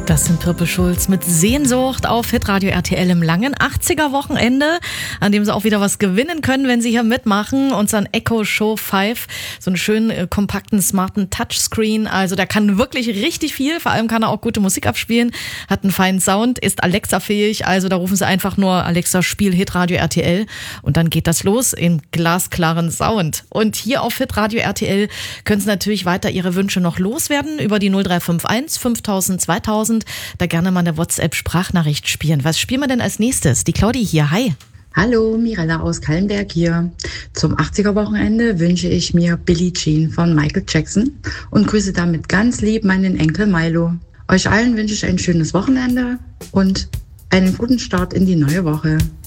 Das sind Purple Schulz mit Sehnsucht auf Hitradio RTL im langen 80er-Wochenende, an dem Sie auch wieder was gewinnen können, wenn Sie hier mitmachen. Unseren Echo Show 5, so einen schönen, kompakten, smarten Touchscreen. Also der kann wirklich richtig viel, vor allem kann er auch gute Musik abspielen, hat einen feinen Sound, ist Alexa-fähig. Also da rufen Sie einfach nur Alexa, Spiel Hitradio RTL und dann geht das los im glasklaren Sound. Und hier auf Hitradio RTL können Sie natürlich weiter Ihre Wünsche noch loswerden über die 0351 5000 2000. Da gerne mal eine WhatsApp-Sprachnachricht spielen. Was spielen wir denn als nächstes? Die Claudi hier, hi. Hallo, Mirella aus Kallenberg hier. Zum 80er-Wochenende wünsche ich mir Billie Jean von Michael Jackson und grüße damit ganz lieb meinen Enkel Milo. Euch allen wünsche ich ein schönes Wochenende und einen guten Start in die neue Woche.